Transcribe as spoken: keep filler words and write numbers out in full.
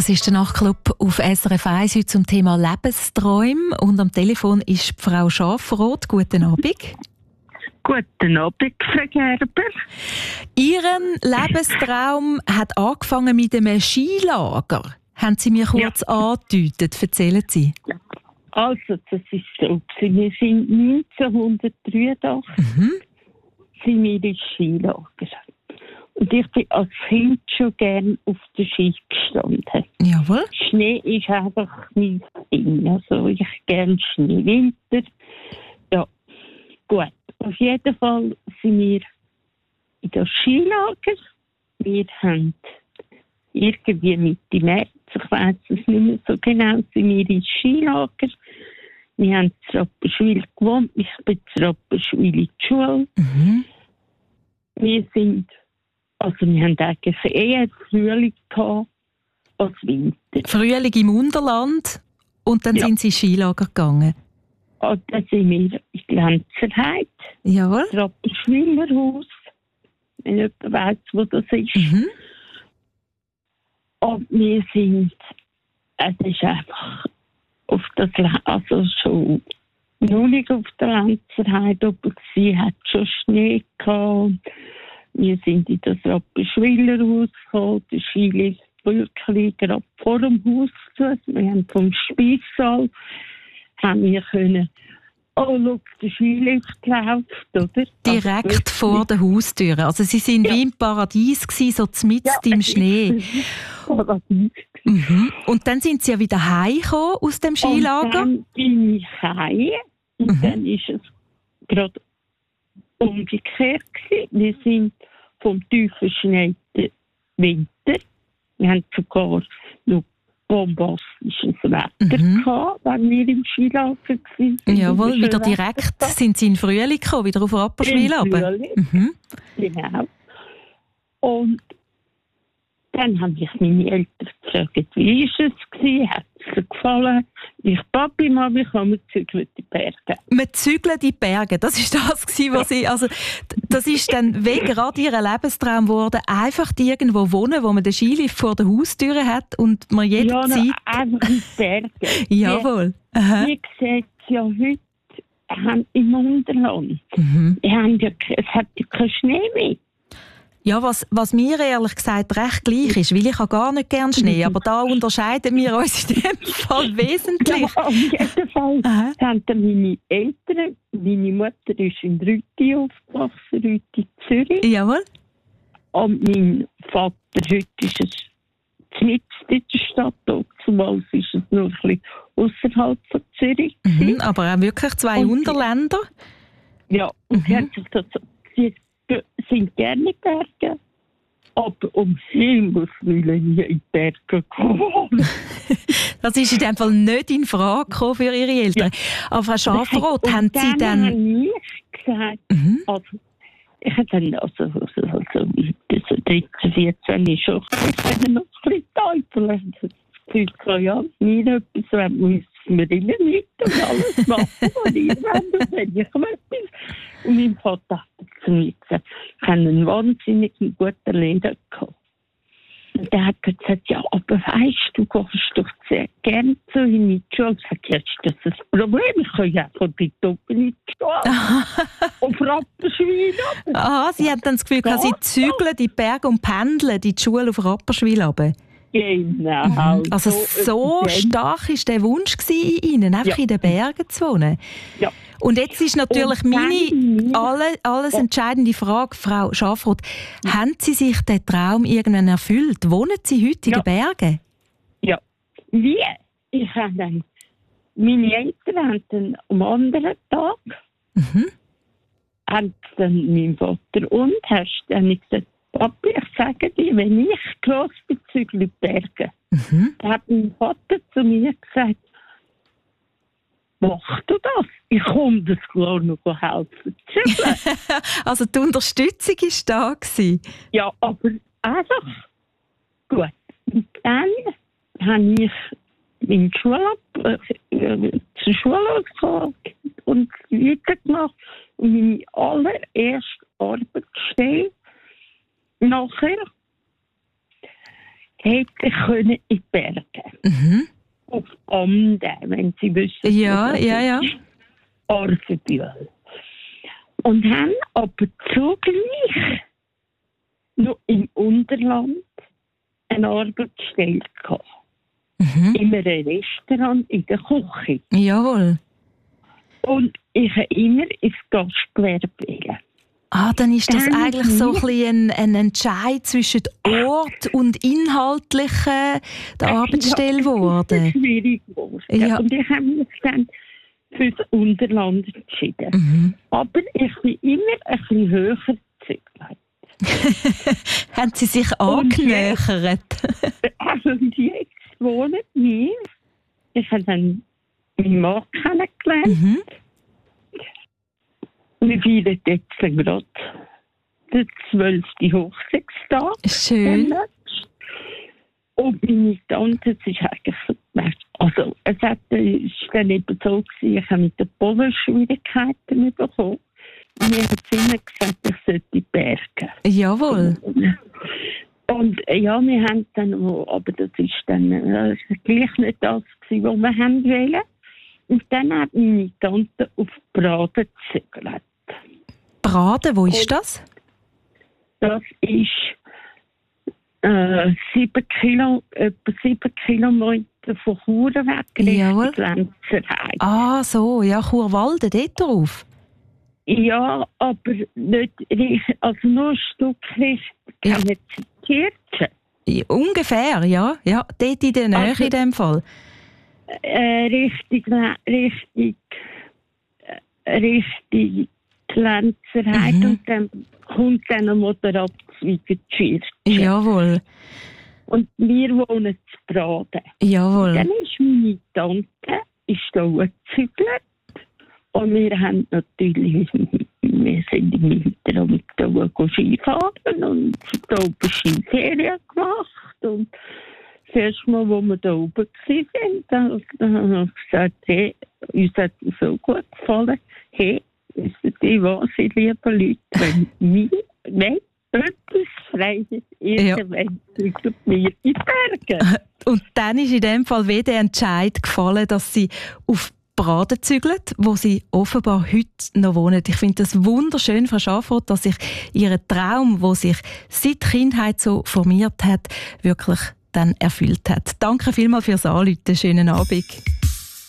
Das ist der Nachtclub auf S R F eins heute zum Thema Lebensträume. Und am Telefon ist Frau Schafroth. Guten Abend. Guten Abend, Frau Gerber. Ihren Lebenstraum hat angefangen mit einem Skilager. Haben Sie mir kurz ja. angedeutet? Erzählen Sie. Also, das ist so. Wir sind neunzehnhundertdreiundachtzig mhm. sind wir ins Skilager. Und ich bin als Kind schon gerne auf der Ski gestanden. Jawohl. Schnee ist einfach mein Ding. Also ich gerne Schnee. Winter. Ja, gut. Auf jeden Fall sind wir in das Skilager. Wir haben irgendwie Mitte März, ich weiss es nicht mehr so genau, sind wir ins Skilager. Wir haben in Rapperswil gewohnt. Ich bin in Rapperswil in die Schule. Mhm. Wir sind Also wir haben eigentlich eher Frühling gehabt als Winter. Frühling im Unterland und dann ja. sind Sie ins Skilager gegangen? Und dann sind wir in Lenzerheide. Jawohl. Das Rapperswiler Haus. Wenn jemand weiss, wo das ist. Mhm. Und wir sind, es ist einfach auf das, also schon nur nicht auf der Lenzerheide, aber sie hat schon Schnee gehabt. Wir sind in das Rapperswiler Haus gekommen. Der Skilift wirklich gerade vor dem Haus zu. Wir haben vom Speissaal haben wir können, oh, schau, der Skilift läuft, oder? Direkt vor der Haustür. Also Sie sind ja. wie im Paradies gewesen, so mitten ja, im Schnee. Paradies. Mhm. Und dann sind Sie ja wieder heimgekommen aus dem Skilager? Und dann bin ich heim. Und mhm. dann ist es gerade umgekehrt gewesen. Wir sind vom tief verschneiten Winter. Wir haben sogar noch bombastisches Wetter mhm. gehabt, wenn wir im Skilager waren. Jawohl, wieder direkt Wetter. Sind Sie in Frühling gekommen, wieder auf Rapperswil runter. Mhm. Genau. Und dann haben mich meine Eltern gefragt, wie war es gewesen? Hat es dir gefallen? Ich, Papi, Mami, kann wir zügeln die Berge. Wir zügeln die Berge, das war das gewesen, was Sie, also das ist dann wie gerade Ihr Lebenstraum geworden, einfach irgendwo wohnen, wo man den Skilift vor der Haustür hat und man jederzeit... Ja, einfach in die Berge. Jawohl. Wie sieht es ja heute im Unterland. Mhm. Wir haben ja, es hat ja keinen Schnee mehr. Ja, was, was mir ehrlich gesagt recht gleich ist, weil ich habe gar nicht gerne Schnee, aber da unterscheiden wir uns in dem Fall wesentlich. Ja, auf jeden Fall Aha. haben meine Eltern, meine Mutter ist in Rüti aufgewachsen, Rüti Zürich. Jawohl. Und mein Vater, heute ist es mitten in der Stadt, zumal ist es nur ein bisschen außerhalb von Zürich. Mhm, aber auch wirklich zwei und Unterländer. Ja, und mhm. sie, das, sie sind gerne Berge, aber um Himmels Willen nie in die Berge gekommen. Das ist in dem Fall nicht in Frage gekommen für Ihre Eltern. Ja. Aber Frau Schafroth, haben Sie dann... habe ich gesagt, mhm. also, ich habe dann, also, also, also bis dreizehn, vierzehn ist schon, ich habe noch ein bisschen teufeln. Ich habe ja, nie etwas, wenn wir Smrillen mit und alles machen, was ich will, und wenn ich etwas. Und mein Vater hat zu mir gesagt, ich habe einen wahnsinnig guten Lehrer gehabt. Und der hat gesagt, ja, aber weisst du, gehst doch sehr gerne zu ihm in die Schule. Ich sage, jetzt ist das ein Problem, ich kann ja von dort oben in die Schule. Auf Rapperswil runter. Aha, Sie haben dann das Gefühl, Sie zügeln die Berge und pendeln die Schule auf Rapperswil runter. Genau. Mhm. Also so, so stark war der Wunsch in Ihnen, einfach ja. in den Bergen zu wohnen. Ja. Und jetzt ist natürlich meine alle, alles entscheidende Frage, Frau Schafroth. Ja. Haben Sie sich den Traum irgendwann erfüllt? Wohnen Sie heute in ja. den Bergen? Ja. Wie? Ich habe dann, meine Eltern haben dann am anderen Tag mhm. haben dann mein Vater und hast dann gesagt, Papi, ich sage dir, wenn ich gross bin, zügle die Berge. Mhm. Da hat mein Vater zu mir gesagt, machst du das? Ich komme das klar noch helfen zügeln. Also die Unterstützung war da. Ja, aber einfach gut. Und dann habe ich meine Schule äh, zur Schule gegangen und weitergemacht und meine allererste Arbeit gestellt. Nachher hätte können in die Berge. Mhm. Auf Amden, wenn Sie wissen. Ja, ja, ja. Arvenbühl. Und haben aber zugleich noch im Unterland eine Arbeitsstelle gehabt. Mhm. In einem Restaurant, in der Küche. Jawohl. Und ich habe immer ins Gastgewerbe wählen. Ah, dann ist das Dann eigentlich so ein, bisschen ein, ein Entscheid zwischen Ort und inhaltlichen der Arbeitsstelle geworden. Das ist schwierig geworden. Ja. Und ich habe mich dann für das Unterland entschieden. Mhm. Aber ich bin immer ein bisschen höher gezügelt. Haben Sie sich angenähert? Also jetzt wohnen wir. Ich habe dann meinen Mann kennengelernt. Mhm. Wir feiern jetzt gerade den zwölften Hochzeitstag. Schön. Und meine Tante, es ist eigentlich so, also es hat, es ist dann eben so gewesen, ich habe mit den Bodenschwierigkeiten bekommen. Mir hat sie immer gesagt, ich sollte bergen. Jawohl. Und ja, wir haben dann, aber das ist dann äh, gleich nicht das gewesen, was wir haben wollen. Und dann hat meine Tante auf Braden gezögert. Braden, wo ist das? Das ist äh, sieben Kilo, etwa sieben Kilometer von Chur weg, Jawohl. Richtung Lenzerheide. Ah, so, ja, Churwalden, dort drauf. Ja, aber nicht richtig, also nur ein Stück Richtung Ja. Kirche. Ja, ungefähr, ja. Ja, dort in der Nähe Also- in dem Fall. Äh, Richtung, Richtung, äh, Richtung Lenzerheide Mhm. und dann kommt dann eine Motorabzweig in die Kirche. Jawohl, Und wir wohnen zu Braden. jawohl. Dann ist meine Tante ist da gezügelt. Und wir haben natürlich, wir sind im Winter mit da Skifahren und da oben Skiferien gemacht. Und das erste Mal, als wir da oben waren, dann, dann haben wir gesagt, hey, uns hat es so gut gefallen. Hey, wissen Sie was, ihr lieben Leute, wenn mir, wenn etwas frei ist, irgendwann zügelt mir in die Berge. Und dann ist in dem Fall wieder der Entscheid gefallen, dass sie auf Braden zügelt, wo sie offenbar heute noch wohnen. Ich finde das wunderschön, Frau Schafroth, dass sich ihr Traum, der sich seit Kindheit so formiert hat, wirklich dann erfüllt hat. Danke vielmals fürs Anrufen. Schönen Abend.